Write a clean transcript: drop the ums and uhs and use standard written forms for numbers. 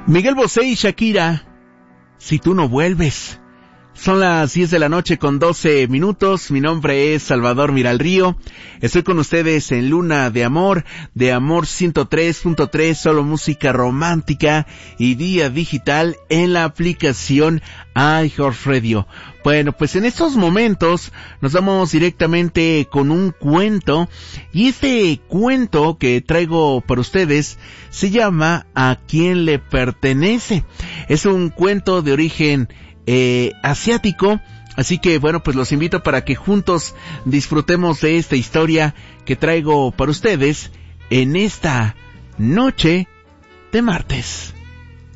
Miguel Bosé y Shakira, Si tú no vuelves. Son las 10 de la noche con 12 minutos. Mi nombre es Salvador Miralrío. Estoy con ustedes en Luna de Amor 103.3, solo música romántica y día digital en la aplicación iHeartRadio. Bueno, pues en estos momentos nos vamos directamente con un cuento, y este cuento que traigo para ustedes se llama ¿A quién le pertenece? Es un cuento de origen asiático, así que bueno, pues los invito para que juntos disfrutemos de esta historia que traigo para ustedes en esta noche de martes.